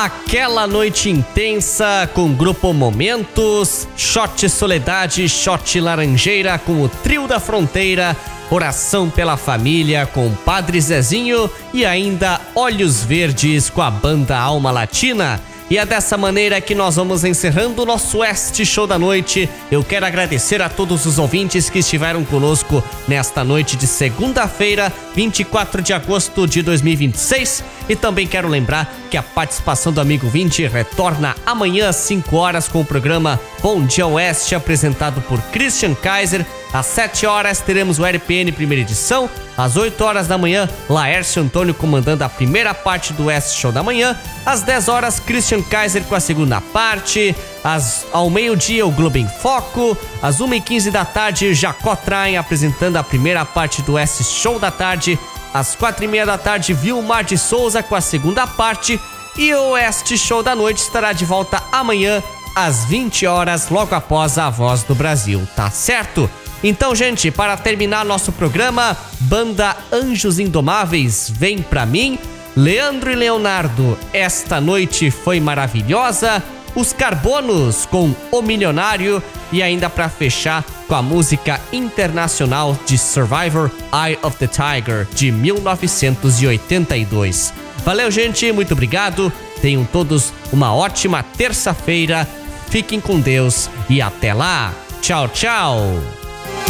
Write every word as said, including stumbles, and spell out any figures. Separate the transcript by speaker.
Speaker 1: Aquela Noite Intensa com Grupo Momentos, Shot Soledade, Shot Laranjeira com o Trio da Fronteira, Oração pela Família com Padre Zezinho e ainda Olhos Verdes com a banda Alma Latina. E é dessa maneira que nós vamos encerrando o nosso Oeste Show da Noite. Eu quero agradecer a todos os ouvintes que estiveram conosco nesta noite de segunda-feira, vinte e quatro de agosto de dois mil e vinte e seis. E também quero lembrar que a participação do Amigo vinte retorna amanhã às cinco horas com o programa Bom Dia Oeste, apresentado por Christian Kaiser. Às sete horas teremos o R P N primeira edição. Às oito horas da manhã, Laércio Antônio comandando a primeira parte do Oeste Show da manhã. Às dez horas, Christian Kaiser com a segunda parte. Às, ao meio-dia, o Globo em Foco. Às uma e quinze da tarde, Jacó Traem apresentando a primeira parte do Oeste Show da tarde. Às quatro e meia da tarde, Vilmar de Souza com a segunda parte. E o Oeste Show da Noite estará de volta amanhã, às vinte horas, logo após a Voz do Brasil, tá certo? Então, gente, para terminar nosso programa, banda Anjos Indomáveis, Vem Pra Mim, Leandro e Leonardo, Esta Noite Foi Maravilhosa, Os Carbonos com O Milionário e ainda para fechar com a música internacional de Survivor, Eye of the Tiger, de mil novecentos e oitenta e dois. Valeu, gente, muito obrigado, tenham todos uma ótima terça-feira, fiquem com Deus e até lá, tchau, tchau!